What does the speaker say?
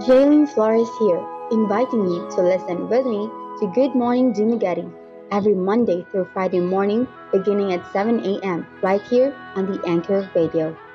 Jaylene Flores here, inviting you to listen with me to Good Morning Dumaguete every Monday through Friday morning beginning at 7 a.m. right here on the Anchor Radio.